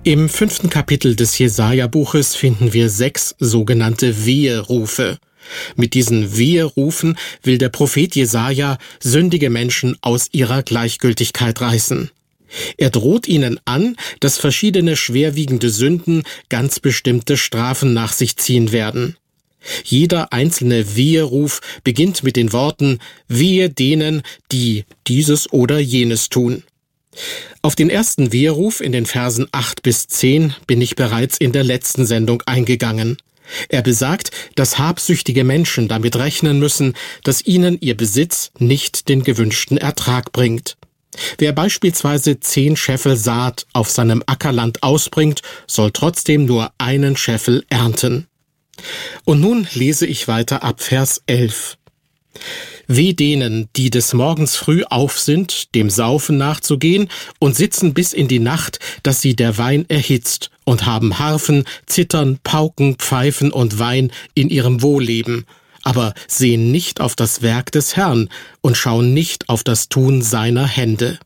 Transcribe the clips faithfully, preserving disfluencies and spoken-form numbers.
Im fünften Kapitel des Jesaja-Buches finden wir sechs sogenannte Weherufe. Mit diesen Weherufen will der Prophet Jesaja sündige Menschen aus ihrer Gleichgültigkeit reißen. Er droht ihnen an, dass verschiedene schwerwiegende Sünden ganz bestimmte Strafen nach sich ziehen werden. Jeder einzelne Weheruf beginnt mit den Worten »Wehe denen, die dieses oder jenes tun«. Auf den ersten Weheruf in den Versen acht bis zehn bin ich bereits in der letzten Sendung eingegangen. Er besagt, dass habsüchtige Menschen damit rechnen müssen, dass ihnen ihr Besitz nicht den gewünschten Ertrag bringt. Wer beispielsweise zehn Scheffel Saat auf seinem Ackerland ausbringt, soll trotzdem nur einen Scheffel ernten. Und nun lese ich weiter ab Vers elf. Weh denen, die des Morgens früh auf sind, dem Saufen nachzugehen und sitzen bis in die Nacht, dass sie der Wein erhitzt und haben Harfen, Zittern, Pauken, Pfeifen und Wein in ihrem Wohlleben, aber sehen nicht auf das Werk des Herrn und schauen nicht auf das Tun seiner Hände.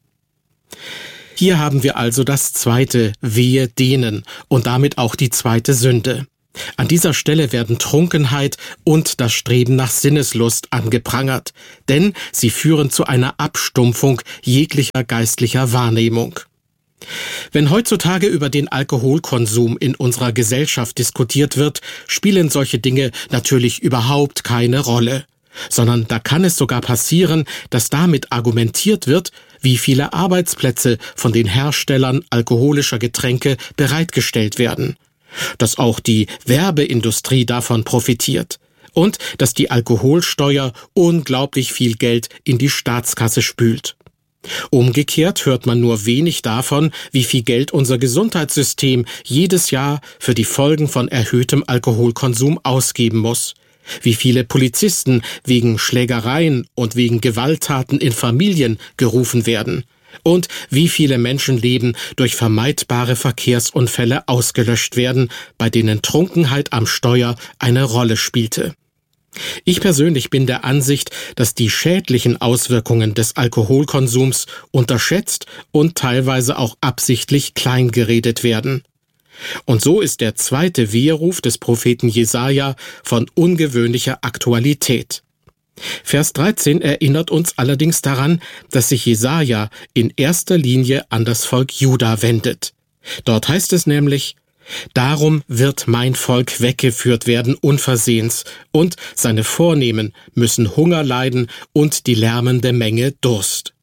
Hier haben wir also das zweite Wehe denen und damit auch die zweite Sünde. An dieser Stelle werden Trunkenheit und das Streben nach Sinneslust angeprangert, denn sie führen zu einer Abstumpfung jeglicher geistlicher Wahrnehmung. Wenn heutzutage über den Alkoholkonsum in unserer Gesellschaft diskutiert wird, spielen solche Dinge natürlich überhaupt keine Rolle, sondern da kann es sogar passieren, dass damit argumentiert wird, wie viele Arbeitsplätze von den Herstellern alkoholischer Getränke bereitgestellt werden, dass auch die Werbeindustrie davon profitiert und dass die Alkoholsteuer unglaublich viel Geld in die Staatskasse spült. Umgekehrt hört man nur wenig davon, wie viel Geld unser Gesundheitssystem jedes Jahr für die Folgen von erhöhtem Alkoholkonsum ausgeben muss, wie viele Polizisten wegen Schlägereien und wegen Gewalttaten in Familien gerufen werden und wie viele Menschenleben durch vermeidbare Verkehrsunfälle ausgelöscht werden, bei denen Trunkenheit am Steuer eine Rolle spielte. Ich persönlich bin der Ansicht, dass die schädlichen Auswirkungen des Alkoholkonsums unterschätzt und teilweise auch absichtlich kleingeredet werden. Und so ist der zweite Weheruf des Propheten Jesaja von ungewöhnlicher Aktualität. Vers dreizehn erinnert uns allerdings daran, dass sich Jesaja in erster Linie an das Volk Juda wendet. Dort heißt es nämlich: Darum wird mein Volk weggeführt werden unversehens, und seine Vornehmen müssen Hunger leiden und die lärmende Menge Durst.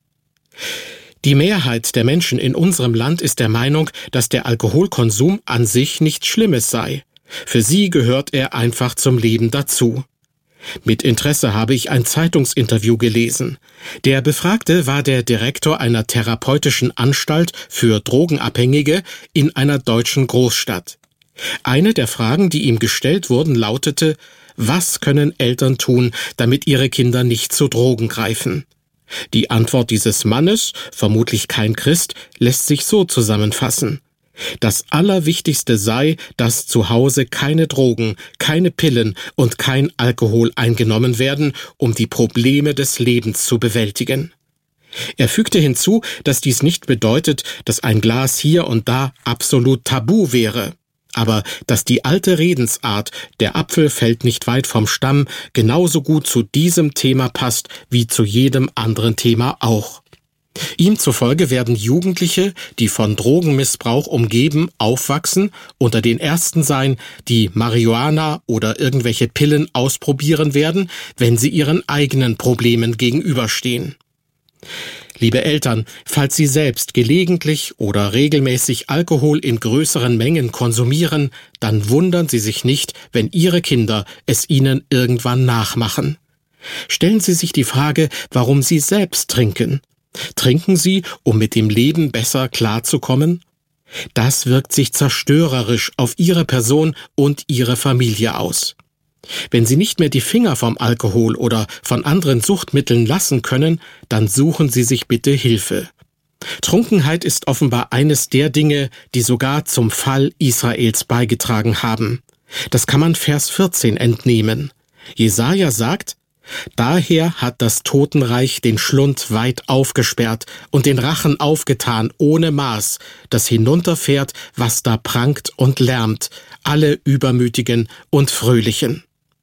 Die Mehrheit der Menschen in unserem Land ist der Meinung, dass der Alkoholkonsum an sich nichts Schlimmes sei. Für sie gehört er einfach zum Leben dazu. Mit Interesse habe ich ein Zeitungsinterview gelesen. Der Befragte war der Direktor einer therapeutischen Anstalt für Drogenabhängige in einer deutschen Großstadt. Eine der Fragen, die ihm gestellt wurden, lautete: Was können Eltern tun, damit ihre Kinder nicht zu Drogen greifen? Die Antwort dieses Mannes, vermutlich kein Christ, lässt sich so zusammenfassen: Das Allerwichtigste sei, dass zu Hause keine Drogen, keine Pillen und kein Alkohol eingenommen werden, um die Probleme des Lebens zu bewältigen. Er fügte hinzu, dass dies nicht bedeutet, dass ein Glas hier und da absolut tabu wäre, aber dass die alte Redensart, der Apfel fällt nicht weit vom Stamm, genauso gut zu diesem Thema passt wie zu jedem anderen Thema auch. Ihm zufolge werden Jugendliche, die von Drogenmissbrauch umgeben, aufwachsen, unter den Ersten sein, die Marihuana oder irgendwelche Pillen ausprobieren werden, wenn sie ihren eigenen Problemen gegenüberstehen. Liebe Eltern, falls Sie selbst gelegentlich oder regelmäßig Alkohol in größeren Mengen konsumieren, dann wundern Sie sich nicht, wenn Ihre Kinder es Ihnen irgendwann nachmachen. Stellen Sie sich die Frage, warum Sie selbst trinken. Trinken Sie, um mit dem Leben besser klarzukommen? Das wirkt sich zerstörerisch auf Ihre Person und Ihre Familie aus. Wenn Sie nicht mehr die Finger vom Alkohol oder von anderen Suchtmitteln lassen können, dann suchen Sie sich bitte Hilfe. Trunkenheit ist offenbar eines der Dinge, die sogar zum Fall Israels beigetragen haben. Das kann man Vers vierzehn entnehmen. Jesaja sagt: Daher hat das Totenreich den Schlund weit aufgesperrt und den Rachen aufgetan ohne Maß, das hinunterfährt, was da prangt und lärmt, alle Übermütigen und Fröhlichen.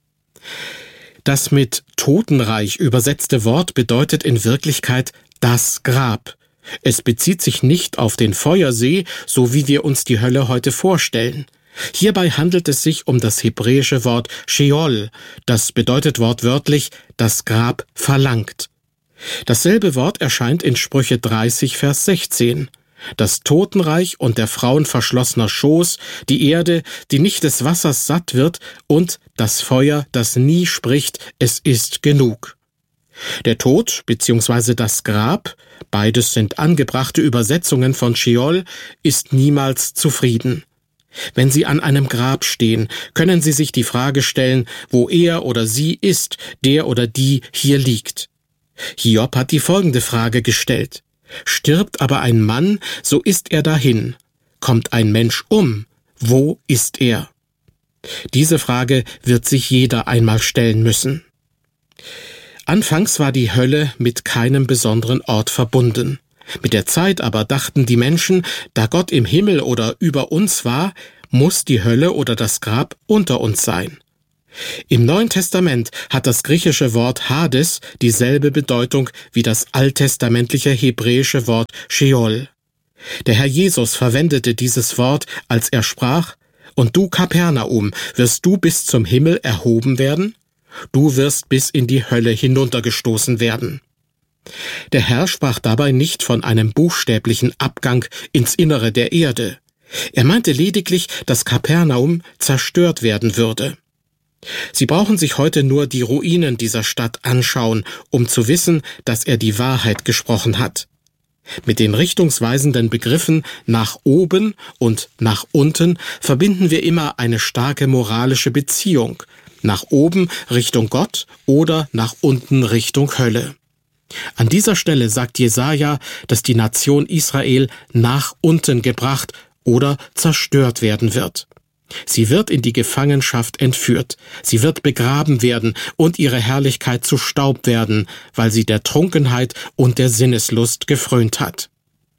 Das mit Totenreich übersetzte Wort bedeutet in Wirklichkeit das Grab. Es bezieht sich nicht auf den Feuersee, so wie wir uns die Hölle heute vorstellen. Hierbei handelt es sich um das hebräische Wort Sheol, das bedeutet wortwörtlich das Grab verlangt. Dasselbe Wort erscheint in Sprüche dreißig, Vers sechzehn. Das Totenreich und der Frauen verschlossener Schoß, die Erde, die nicht des Wassers satt wird, und das Feuer, das nie spricht, es ist genug. Der Tod bzw. das Grab, beides sind angebrachte Übersetzungen von Sheol, ist niemals zufrieden. Wenn Sie an einem Grab stehen, können Sie sich die Frage stellen, wo er oder sie ist, der oder die hier liegt. Hiob hat die folgende Frage gestellt: Stirbt aber ein Mann, so ist er dahin. Kommt ein Mensch um, wo ist er? Diese Frage wird sich jeder einmal stellen müssen. Anfangs war die Hölle mit keinem besonderen Ort verbunden. Mit der Zeit aber dachten die Menschen, da Gott im Himmel oder über uns war, muss die Hölle oder das Grab unter uns sein. Im Neuen Testament hat das griechische Wort Hades dieselbe Bedeutung wie das alttestamentliche hebräische Wort Sheol. Der Herr Jesus verwendete dieses Wort, als er sprach: Und du, Kapernaum, wirst du bis zum Himmel erhoben werden? Du wirst bis in die Hölle hinuntergestoßen werden. Der Herr sprach dabei nicht von einem buchstäblichen Abgang ins Innere der Erde. Er meinte lediglich, dass Kapernaum zerstört werden würde. Sie brauchen sich heute nur die Ruinen dieser Stadt anschauen, um zu wissen, dass er die Wahrheit gesprochen hat. Mit den richtungsweisenden Begriffen nach oben und nach unten verbinden wir immer eine starke moralische Beziehung, nach oben Richtung Gott oder nach unten Richtung Hölle. An dieser Stelle sagt Jesaja, dass die Nation Israel nach unten gebracht oder zerstört werden wird. Sie wird in die Gefangenschaft entführt, sie wird begraben werden und ihre Herrlichkeit zu Staub werden, weil sie der Trunkenheit und der Sinneslust gefrönt hat.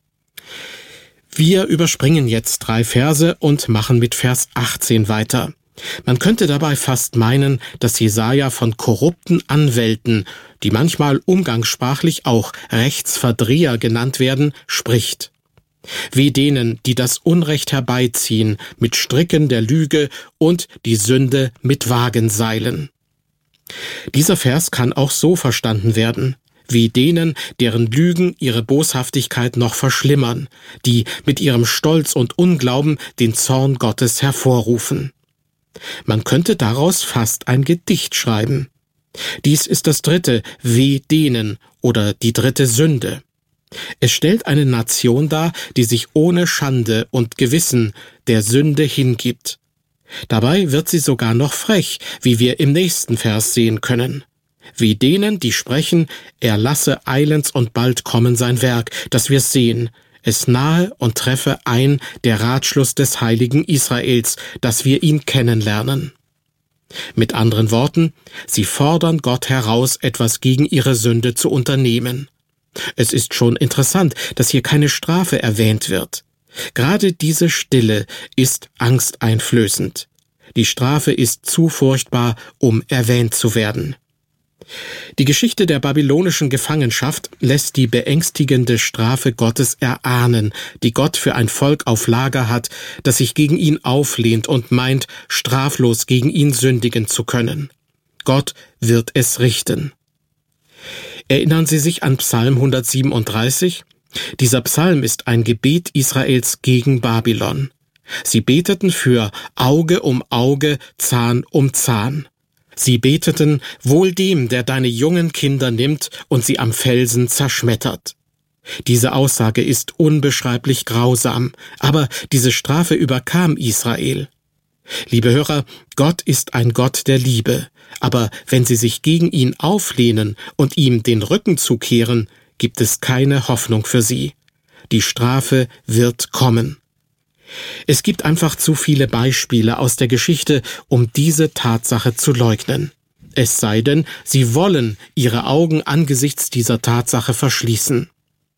Wir überspringen jetzt drei Verse und machen mit Vers achtzehn weiter. Man könnte dabei fast meinen, dass Jesaja von korrupten Anwälten, die manchmal umgangssprachlich auch Rechtsverdreher genannt werden, spricht. Wie denen, die das Unrecht herbeiziehen mit Stricken der Lüge und die Sünde mit Wagenseilen. Dieser Vers kann auch so verstanden werden: Wie denen, deren Lügen ihre Boshaftigkeit noch verschlimmern, die mit ihrem Stolz und Unglauben den Zorn Gottes hervorrufen. Man könnte daraus fast ein Gedicht schreiben. Dies ist das dritte Weh denen oder die dritte Sünde. Es stellt eine Nation dar, die sich ohne Schande und Gewissen der Sünde hingibt. Dabei wird sie sogar noch frech, wie wir im nächsten Vers sehen können. Wie denen, die sprechen, er lasse eilends und bald kommen sein Werk, dass wir sehen, es nahe und treffe ein der Ratschluss des heiligen Israels, dass wir ihn kennenlernen. Mit anderen Worten, sie fordern Gott heraus, etwas gegen ihre Sünde zu unternehmen. Es ist schon interessant, dass hier keine Strafe erwähnt wird. Gerade diese Stille ist angsteinflößend. Die Strafe ist zu furchtbar, um erwähnt zu werden. Die Geschichte der babylonischen Gefangenschaft lässt die beängstigende Strafe Gottes erahnen, die Gott für ein Volk auf Lager hat, das sich gegen ihn auflehnt und meint, straflos gegen ihn sündigen zu können. Gott wird es richten. Erinnern Sie sich an Psalm hundertsiebenunddreißig? Dieser Psalm ist ein Gebet Israels gegen Babylon. Sie beteten für Auge um Auge, Zahn um Zahn. Sie beteten, wohl dem, der deine jungen Kinder nimmt und sie am Felsen zerschmettert. Diese Aussage ist unbeschreiblich grausam, aber diese Strafe überkam Israel. Liebe Hörer, Gott ist ein Gott der Liebe, aber wenn sie sich gegen ihn auflehnen und ihm den Rücken zukehren, gibt es keine Hoffnung für sie. Die Strafe wird kommen. Es gibt einfach zu viele Beispiele aus der Geschichte, um diese Tatsache zu leugnen. es sei denn, sie wollen ihre Augen angesichts dieser Tatsache verschließen.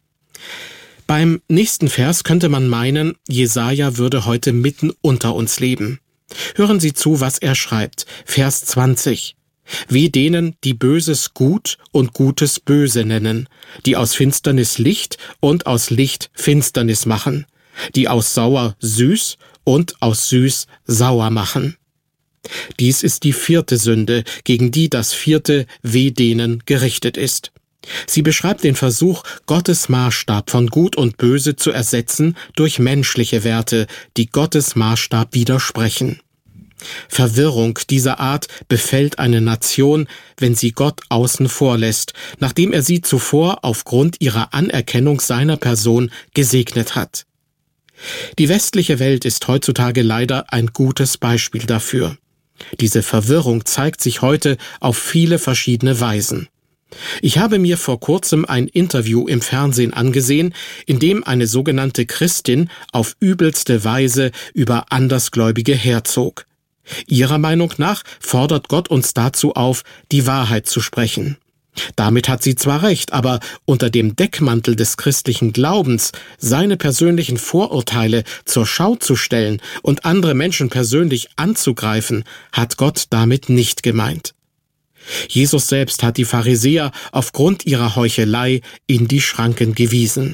Beim nächsten Vers könnte man meinen, Jesaja würde heute mitten unter uns leben. Hören Sie zu, was er schreibt. Vers zwanzig. Wie denen, die Böses gut und Gutes böse nennen, die aus Finsternis Licht und aus Licht Finsternis machen, die aus sauer süß und aus süß sauer machen. Dies ist die vierte Sünde, gegen die das vierte Weh denen gerichtet ist. Sie beschreibt den Versuch, Gottes Maßstab von Gut und Böse zu ersetzen durch menschliche Werte, die Gottes Maßstab widersprechen. Verwirrung dieser Art befällt eine Nation, wenn sie Gott außen vor lässt, nachdem er sie zuvor aufgrund ihrer Anerkennung seiner Person gesegnet hat. Die westliche Welt ist heutzutage leider ein gutes Beispiel dafür. Diese Verwirrung zeigt sich heute auf viele verschiedene Weisen. Ich habe mir vor kurzem ein Interview im Fernsehen angesehen, in dem eine sogenannte Christin auf übelste Weise über Andersgläubige herzog. Ihrer Meinung nach fordert Gott uns dazu auf, die Wahrheit zu sprechen. Damit hat sie zwar recht, aber unter dem Deckmantel des christlichen Glaubens seine persönlichen Vorurteile zur Schau zu stellen und andere Menschen persönlich anzugreifen, hat Gott damit nicht gemeint. Jesus selbst hat die Pharisäer aufgrund ihrer Heuchelei in die Schranken gewiesen.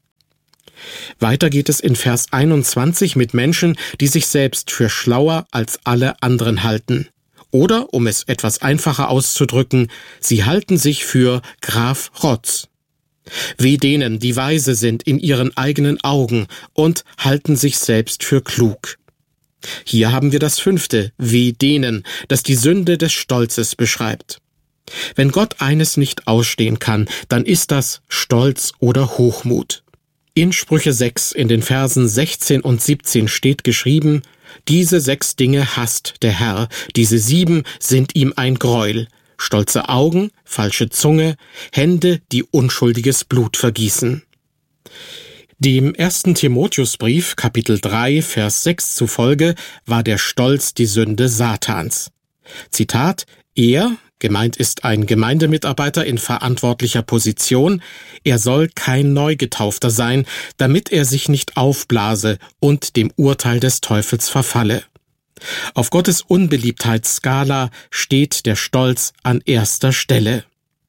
Weiter geht es in Vers einundzwanzig mit Menschen, die sich selbst für schlauer als alle anderen halten. Oder, um es etwas einfacher auszudrücken, sie halten sich für Graf Rotz. Weh denen, die weise sind in ihren eigenen Augen und halten sich selbst für klug. Hier haben wir das fünfte, Weh denen, das die Sünde des Stolzes beschreibt. Wenn Gott eines nicht ausstehen kann, dann ist das Stolz oder Hochmut. In Sprüche sechs in den Versen sechzehn und siebzehn steht geschrieben: Diese sechs Dinge hasst der Herr, diese sieben sind ihm ein Greuel: stolze Augen, falsche Zunge, Hände, die unschuldiges Blut vergießen. Dem ersten Timotheusbrief, Kapitel drei, Vers sechs zufolge, war der Stolz die Sünde Satans. Zitat: Er, gemeint ist ein Gemeindemitarbeiter in verantwortlicher Position, er soll kein Neugetaufter sein, damit er sich nicht aufblase und dem Urteil des Teufels verfalle. Auf Gottes Unbeliebtheitsskala steht der Stolz an erster Stelle.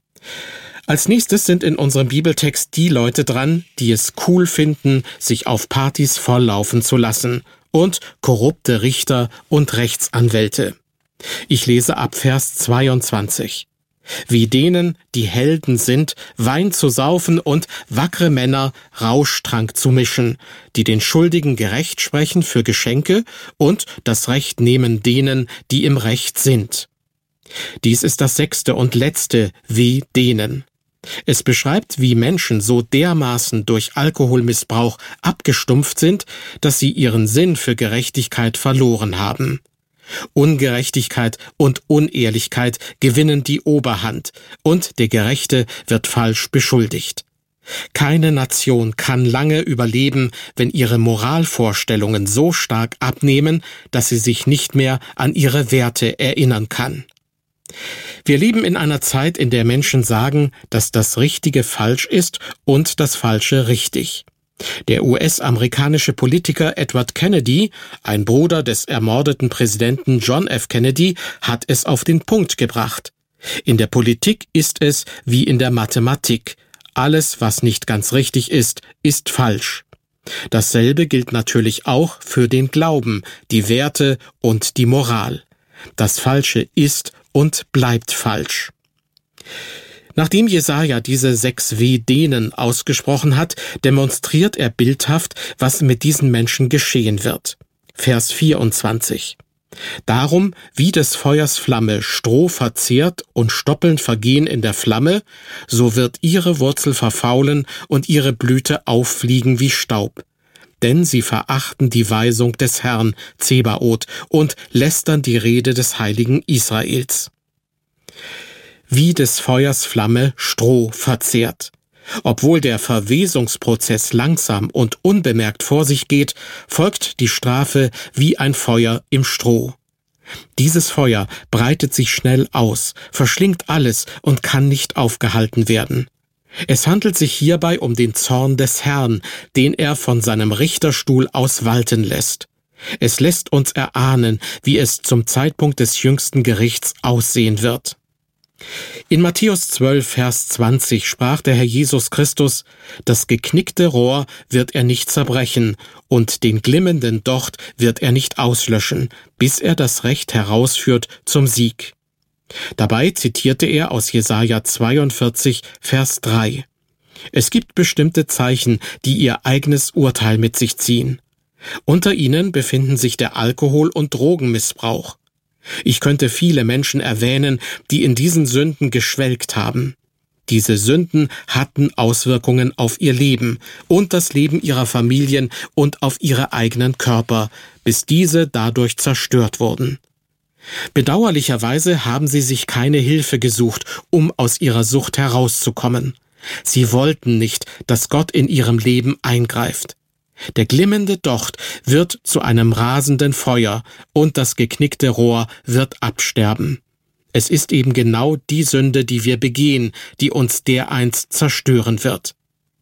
Als nächstes sind in unserem Bibeltext die Leute dran, die es cool finden, sich auf Partys volllaufen zu lassen, und korrupte Richter und Rechtsanwälte. Ich lese ab Vers zweiundzwanzig. Wie denen, die Helden sind, Wein zu saufen und wackere Männer Rauschtrank zu mischen, die den Schuldigen gerecht sprechen für Geschenke und das Recht nehmen denen, die im Recht sind. Dies ist das sechste und letzte Wie denen. Es beschreibt, wie Menschen so dermaßen durch Alkoholmissbrauch abgestumpft sind, dass sie ihren Sinn für Gerechtigkeit verloren haben. Ungerechtigkeit und Unehrlichkeit gewinnen die Oberhand und der Gerechte wird falsch beschuldigt. Keine Nation kann lange überleben, wenn ihre Moralvorstellungen so stark abnehmen, dass sie sich nicht mehr an ihre Werte erinnern kann. Wir leben in einer Zeit, in der Menschen sagen, dass das Richtige falsch ist und das Falsche richtig. Der U S-amerikanische Politiker Edward Kennedy, ein Bruder des ermordeten Präsidenten John F. Kennedy, hat es auf den Punkt gebracht. In der Politik ist es wie in der Mathematik. Alles, was nicht ganz richtig ist, ist falsch. Dasselbe gilt natürlich auch für den Glauben, die Werte und die Moral. Das Falsche ist und bleibt falsch. Nachdem Jesaja diese sechs Weh-Denen ausgesprochen hat, demonstriert er bildhaft, was mit diesen Menschen geschehen wird. Vers vierundzwanzig. Darum, wie des Feuers Flamme Stroh verzehrt und Stoppeln vergehen in der Flamme, so wird ihre Wurzel verfaulen und ihre Blüte auffliegen wie Staub. Denn sie verachten die Weisung des Herrn Zebaoth und lästern die Rede des Heiligen Israels. Wie des Feuers Flamme Stroh verzehrt. Obwohl der Verwesungsprozess langsam und unbemerkt vor sich geht, folgt die Strafe wie ein Feuer im Stroh. Dieses Feuer breitet sich schnell aus, verschlingt alles und kann nicht aufgehalten werden. Es handelt sich hierbei um den Zorn des Herrn, den er von seinem Richterstuhl aus walten lässt. Es lässt uns erahnen, wie es zum Zeitpunkt des jüngsten Gerichts aussehen wird. In Matthäus zwölf, Vers zwanzig sprach der Herr Jesus Christus: Das geknickte Rohr wird er nicht zerbrechen, und den glimmenden Docht wird er nicht auslöschen, bis er das Recht herausführt zum Sieg. Dabei zitierte er aus Jesaja zweiundvierzig, Vers drei. Es gibt bestimmte Zeichen, die ihr eigenes Urteil mit sich ziehen. Unter ihnen befinden sich der Alkohol- und Drogenmissbrauch. Ich könnte viele Menschen erwähnen, die in diesen Sünden geschwelgt haben. Diese Sünden hatten Auswirkungen auf ihr Leben und das Leben ihrer Familien und auf ihre eigenen Körper, bis diese dadurch zerstört wurden. Bedauerlicherweise haben sie sich keine Hilfe gesucht, um aus ihrer Sucht herauszukommen. Sie wollten nicht, dass Gott in ihrem Leben eingreift. Der glimmende Docht wird zu einem rasenden Feuer und das geknickte Rohr wird absterben. Es ist eben genau die Sünde, die wir begehen, die uns dereinst zerstören wird.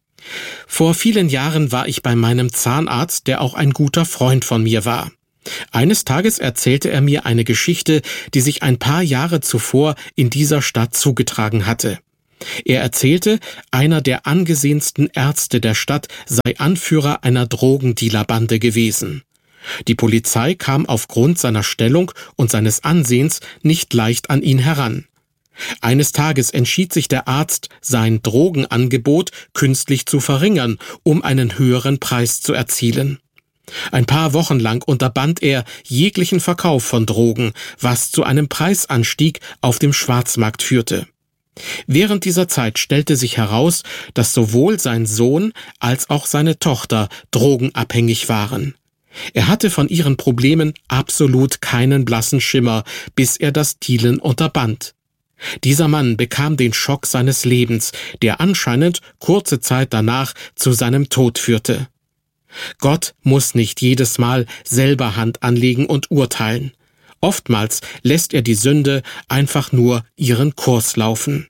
Vor vielen Jahren war ich bei meinem Zahnarzt, der auch ein guter Freund von mir war. Eines Tages erzählte er mir eine Geschichte, die sich ein paar Jahre zuvor in dieser Stadt zugetragen hatte. Er erzählte, einer der angesehensten Ärzte der Stadt sei Anführer einer Drogendealerbande gewesen. Die Polizei kam aufgrund seiner Stellung und seines Ansehens nicht leicht an ihn heran. Eines Tages entschied sich der Arzt, sein Drogenangebot künstlich zu verringern, um einen höheren Preis zu erzielen. Ein paar Wochen lang unterband er jeglichen Verkauf von Drogen, was zu einem Preisanstieg auf dem Schwarzmarkt führte. Während dieser Zeit stellte sich heraus, dass sowohl sein Sohn als auch seine Tochter drogenabhängig waren. Er hatte von ihren Problemen absolut keinen blassen Schimmer, bis er das Dealen unterband. Dieser Mann bekam den Schock seines Lebens, der anscheinend kurze Zeit danach zu seinem Tod führte. Gott muss nicht jedes Mal selber Hand anlegen und urteilen. Oftmals lässt er die Sünde einfach nur ihren Kurs laufen.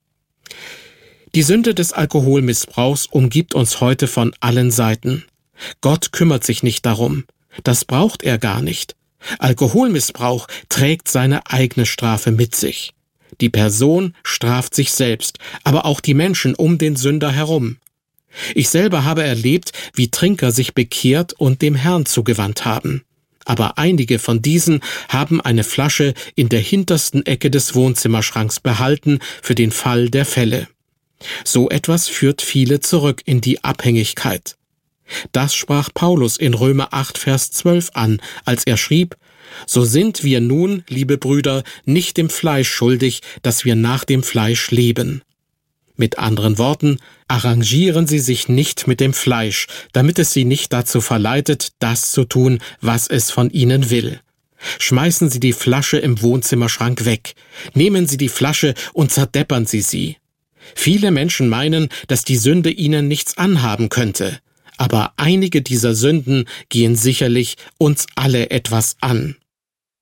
Die Sünde des Alkoholmissbrauchs umgibt uns heute von allen Seiten. Gott kümmert sich nicht darum. Das braucht er gar nicht. Alkoholmissbrauch trägt seine eigene Strafe mit sich. Die Person straft sich selbst, aber auch die Menschen um den Sünder herum. Ich selber habe erlebt, wie Trinker sich bekehrt und dem Herrn zugewandt haben. Aber einige von diesen haben eine Flasche in der hintersten Ecke des Wohnzimmerschranks behalten für den Fall der Fälle. So etwas führt viele zurück in die Abhängigkeit. Das sprach Paulus in Römer acht, Vers zwölf an, als er schrieb: So sind wir nun, liebe Brüder, nicht dem Fleisch schuldig, dass wir nach dem Fleisch leben. Mit anderen Worten, arrangieren Sie sich nicht mit dem Fleisch, damit es Sie nicht dazu verleitet, das zu tun, was es von Ihnen will. Schmeißen Sie die Flasche im Wohnzimmerschrank weg. Nehmen Sie die Flasche und zerdeppern Sie sie. Viele Menschen meinen, dass die Sünde ihnen nichts anhaben könnte. Aber einige dieser Sünden gehen sicherlich uns alle etwas an.